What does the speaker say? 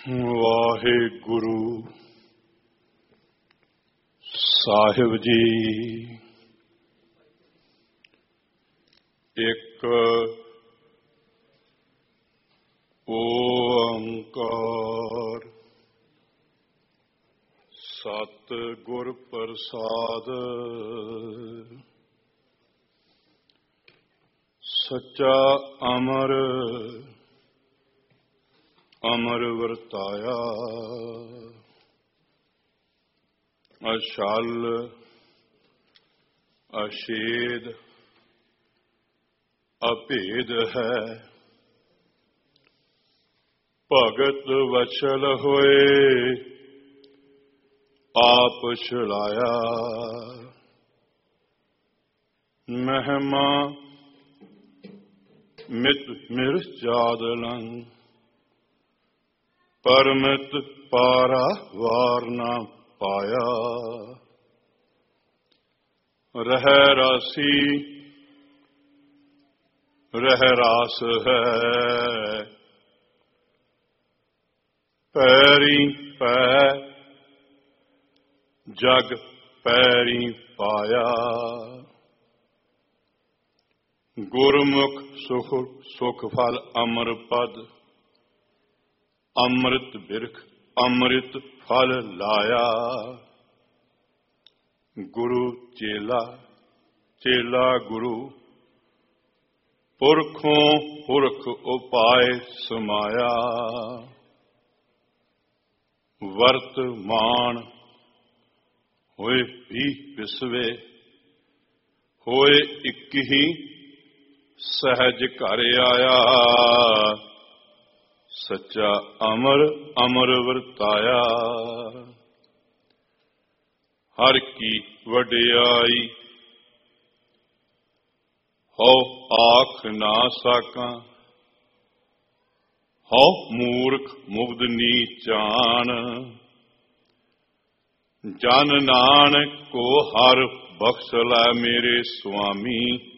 ਵਾਹਿਗੁਰੂ ਸਾਹਿਬ ਜੀ। ਇੱਕ ਓੰਕਾਰ ਸਤਿਗੁਰ ਪ੍ਰਸਾਦ। ਸੱਚਾ ਅਮਰ ਅਮਰ ਵਰਤਾਇਆ। ਅਛਲ ਅਛੇਦ ਅਭੇਦ ਹੈ। ਭਗਤ ਵਛਲ ਹੋਏ ਆਪ ਛੁਲਾਇਆ। ਮਹਿਮਾ ਮਿਤ ਮਿਰ ਜਾਦਲੰ ਪਰਮਿਤ ਪਾਰਾ ਵਾਰ ਨਾ ਪਾਇਆ। ਰਹਿ ਰਾਸੀ ਰਹਿ ਰਾਸ ਹੈ। ਪੈਰੀ ਪੈ ਜਗ ਪੈਰੀ ਪਾਇਆ। ਗੁਰਮੁਖ ਸੁਖ ਸੁਖ ਫਲ ਅਮਰ ਪਦ ਅੰਮ੍ਰਿਤ ਬਿਰਖ ਅੰਮ੍ਰਿਤ ਫਲ ਲਾਇਆ। ਗੁਰੂ ਚੇਲਾ ਚੇਲਾ ਗੁਰੂ ਪੁਰਖੋਂ ਪੁਰਖ ਉਪਾਏ ਸਮਾਇਆ। ਵਰਤਮਾਨ ਹੋਏ ਵੀ ਵਿਸਵੇ ਹੋਏ ਇੱਕ ਹੀ ਸਹਿਜ ਘਰ ਆਇਆ। ਸੱਚਾ ਅਮਰ ਅਮਰ ਵਰਤਾਇਆ। ਹਰ ਕੀ ਵਡਿਆਈ ਹਉ ਆਖ ਨਾ ਸਾਕਾਂ। ਹਉ ਮੂਰਖ ਮੁਗਧ ਨੀਚਾਨ। ਜਨ ਨਾਨਕ ਕੋ ਹਰ ਬਖਸ਼ ਲੈ ਮੇਰੇ ਸੁਆਮੀ।